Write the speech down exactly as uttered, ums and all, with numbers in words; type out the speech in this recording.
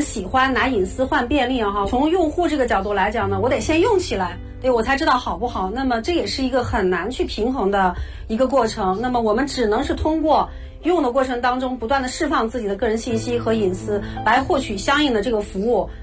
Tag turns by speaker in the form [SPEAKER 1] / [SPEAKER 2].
[SPEAKER 1] 喜欢拿隐私换便利啊哈。从用户这个角度来讲呢，我得先用起来，对我才知道好不好。那么这也是一个很难去平衡的一个过程。那么我们只能是通过用的过程当中不断的释放自己的个人信息和隐私，来获取相应的这个服务。